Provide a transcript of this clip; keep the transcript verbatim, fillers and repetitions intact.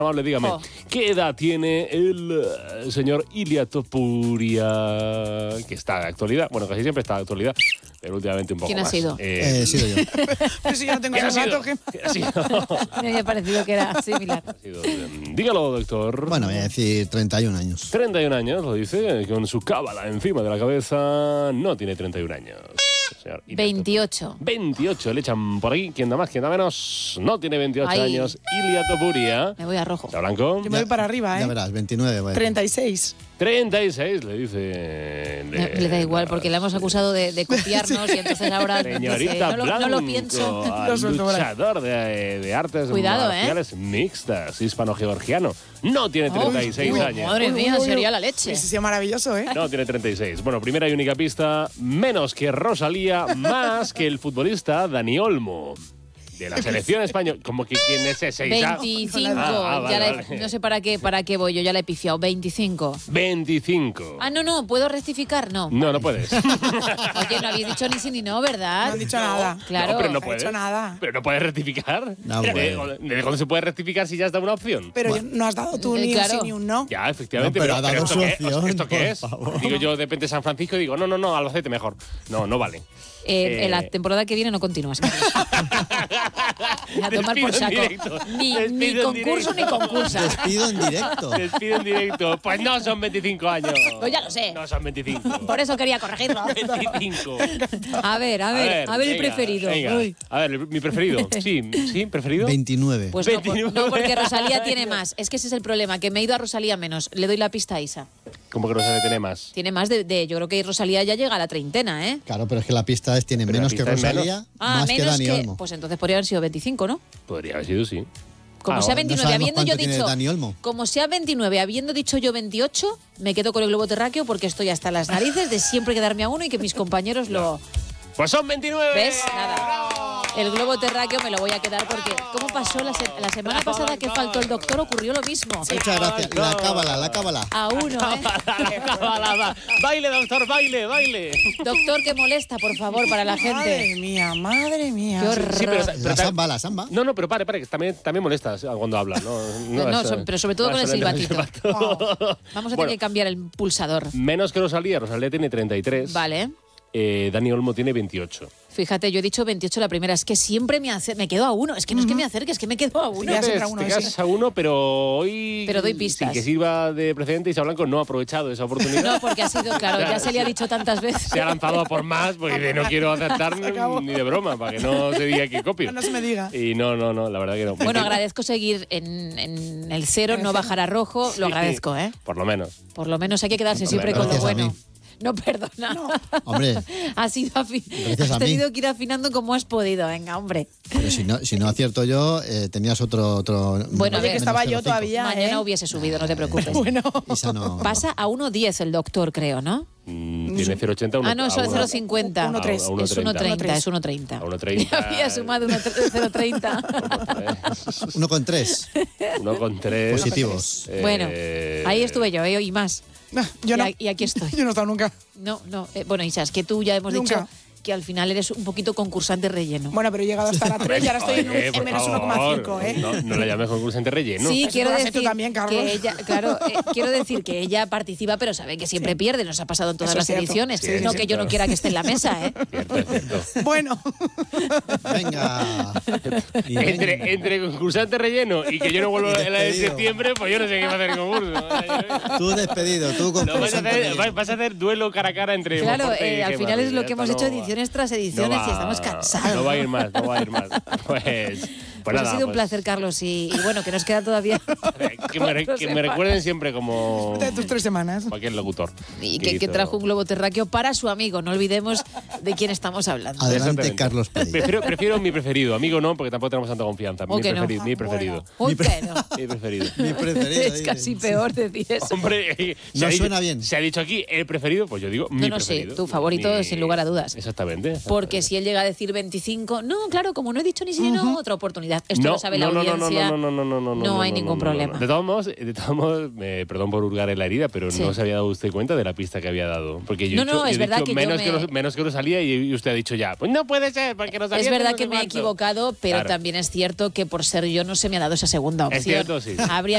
Amable, dígame, oh. ¿qué edad tiene el uh, señor Ilia Topuria? Que está de actualidad. Bueno, casi siempre está de actualidad, pero últimamente un poco más. ¿Quién ha ha sido? Eh, eh, sido yo. Pero si yo no tengo ese dato, ¿qué? ¿Quién ha sido? Me había parecido que era similar. Ha sido, um, dígalo, doctor. Bueno, voy a decir treinta y un años. treinta y un años, lo dice, con su cábala encima de la cabeza. No tiene treinta y un años. Señor veintiocho. veintiocho, le echan por aquí. ¿Quién da más, quién da menos? No tiene veintiocho Ay. años. Ilia Topuria. Me voy a rojo. ¿Está blanco? Yo me voy para arriba, ¿eh? Ya verás, veintinueve. Voy a decir. treinta y seis. treinta y seis, le dice. Le, le da igual, porque le hemos acusado de, de copiarnos y entonces ahora Señorita dice, no, lo, Blanco, no lo pienso. luchador de, de artes Cuidado, marciales ¿eh? mixtas, hispano-georgiano. No tiene treinta y seis uy, años. Madre Uy, mía, uy, uy. sería la leche. Ese sería maravilloso, ¿eh? No tiene treinta y seis. Bueno, primera y única pista, menos que Rosalía, más que el futbolista Dani Olmo. De la selección española. Como que quién es ese. veinticinco. Ah, ah, vale, ya la he- vale. no sé para qué, para qué voy yo, ya la he pifiado. veinticinco. veinticinco. Ah, no, no, ¿puedo rectificar? No. No, no puedes. Oye, no habéis dicho ni sí ni no, ¿verdad? No han dicho nada. Claro. No, pero no No ha puedes. hecho nada. Pero no puedes rectificar. No, ¿De, bueno. de cuándo se puede rectificar si ya está una opción? Pero Bueno. no has dado tú Eh, ni claro. un sí ni un no. Ya, efectivamente. No, pero ha dado ¿esto su qué, opción, ¿esto qué por es? favor. Digo yo, de repente San Francisco y digo, no, no, no, Albacete mejor. No, no vale. Eh, Eh, en la temporada que viene no continúas. A tomar Despido por en saco. directo. Ni, Despido ni en concurso directo. ni concursa. Despido en directo. Despido en directo. Pues no son veinticinco años. Pues ya lo sé. No son veinticinco. Por eso quería corregirlo. veinticinco. A ver, a ver, a ver, el venga, preferido. venga. Uy. A ver, mi preferido. Sí, sí, preferido. veintinueve. Pues no, por- veintinueve. no, porque Rosalía tiene más. Es que ese es el problema, que me he ido a Rosalía menos. Le doy la pista a Isa. ¿Cómo que no se tiene más? Tiene más de, de- Yo creo que Rosalía ya llega a la treintena, ¿eh? Claro, pero es que la pista es tiene Pero menos la que pista es Rosalía, menos. Ah, más que menos Dani que. Olmo. Pues entonces podrían haber sido veinticinco, ¿no? Podría haber sido, sí. Como Ah, sea no veintinueve, sabemos habiendo yo cuánto tiene dicho. Dani Olmo. Como sea veintinueve, habiendo dicho yo veintiocho, me quedo con el globo terráqueo porque estoy hasta las narices de siempre quedarme a uno y que mis compañeros lo. Pues son veintinueve. ¿Ves? Nada. El globo terráqueo me lo voy a quedar porque. ¿Cómo pasó la, se- la semana pasada que faltó el doctor? Ocurrió lo mismo. Muchas gracias. La cábala, la cábala. A uno, ¿eh? Baile, doctor, baile, baile. Doctor, que molesta, por favor, para la Madre gente. mía, madre mía. Qué horror. Sí, pero, pero La ta- samba, la samba. No, no, pero pare, pare, que también, también molesta cuando habla. No, No, no, es, so- eh, pero sobre todo no, con el solamente silbatito. silbato. Vamos a tener Bueno, que cambiar el pulsador. menos que Rosalía. Rosalía tiene treinta y tres. Vale. Eh, Dani Olmo tiene veintiocho. Fíjate, yo he dicho veintiocho la primera. Es que siempre me, hace, me quedo a uno. Es que no es que me acerque, es que me quedo a uno. Ya Te siempre a quedas- uno, te quedas sí. a uno, pero hoy. Pero doy pistas. Sin que sirva de precedente, Isa Blanco no ha aprovechado esa oportunidad. No, porque ha sido, claro, ya se le ha dicho tantas veces. Se ha lanzado a por más, porque de no quiero acertar Se acabó. ni de broma, para que no se diga que copio. No se me diga. Y no, no, no, la verdad que no. Bueno, agradezco seguir en, en el cero, no bajar a rojo. Lo Sí, agradezco, ¿eh? Por lo menos. Por lo menos hay que quedarse siempre con lo Gracias a bueno. mí. No, perdona. Hombre, Has, ido afi- Gracias a has mí. tenido que ir afinando como has podido. Venga, hombre. pero si no, si no acierto yo, eh, tenías otro. otro Bueno, a Oye, ver, que estaba yo menos cero coma cinco. todavía, Mañana ¿eh? hubiese subido, no te preocupes. Bueno. Isa no. Pasa a uno diez el doctor, creo, ¿no? Mm, tiene cero coma ochenta. Ah, no, eso es cero coma cincuenta. uno tres. A uno Es uno treinta. treinta, es uno treinta. A uno treinta. Ya había sumado uno cero coma treinta. Uno con tres. Uno con tres. Positivos. Eh, Bueno, ahí estuve yo, ¿eh? Y más. No, yo y, no. a- y aquí estoy. Yo no he estado nunca. No, no. eh, bueno, Isa, es que tú ya hemos Nunca. dicho que al final eres un poquito concursante relleno. Bueno, pero he llegado hasta la tres y ahora estoy en, un- Oye, en por menos uno coma cinco, favor, ¿eh? No, no la llames concursante relleno. Sí, Eso quiero lo has hecho decir también, Carlos. que ella, claro, eh, quiero decir que ella participa, pero sabe que siempre pierde. Nos ha pasado en todas Eso las es cierto. ediciones. Sí, no sí, que yo claro. no quiera que esté en la mesa, ¿eh? Cierto, es cierto. Bueno. Venga. Y venga. Entre, entre concursante relleno y que yo no vuelvo Y a la de despedido. septiembre, pues yo no sé qué va a hacer el concurso. Tú despedido, tú No, vas, a concursante hacer, relleno. vas- vas a hacer duelo cara a cara entre Claro, Monforte y eh, al Gemma final es Ruiz. lo Ya que hemos está, hecho no va- ediciones tras no ediciones va- y estamos cansados. No va a ir más, no va a ir más. Pues, pues Pues nada, ha sido un pues, placer, Carlos, y, y bueno, que nos queda todavía. Que me, re- que me recuerden siempre como De tus tres semanas. cualquier locutor. Y que, que hizo- trajo un globo terráqueo para su amigo. No olvidemos de quién estamos hablando. Adelante, Exactamente. Carlos Padilla. Prefiero, prefiero mi preferido, amigo no, porque tampoco tenemos tanta confianza. ¿O Mi que no? preferido, mi preferido. Uy, que no. Mi preferido. Mi preferido. Es dice. casi peor decir eso. Hombre, eh, se No ha dicho- suena bien. Se ha dicho aquí el preferido, pues yo digo mi No, no, sí, preferido. tu favorito, Mi- sin lugar a dudas. Exactamente. Porque si él llega a decir veinticinco, no, claro, como no he dicho ni si no, otra oportunidad. Esto no, lo sabe no, la no, audiencia. no, no, no, no, no, no, no, No hay no, ningún no, no, problema. no. De todos modos, de todos modos me, perdón por hurgar en la herida, pero Sí. no se había dado usted cuenta de la pista que había dado. Porque yo No, he dicho, no, yo es he verdad dicho que yo menos, me- que Ros- menos que Rosalía y y usted ha dicho ya, pues no puede ser, porque Rosalía Es verdad no que sé me he cuánto. equivocado, pero Claro. también es cierto que por ser yo no se me ha dado esa segunda opción. Es cierto, sí. Habría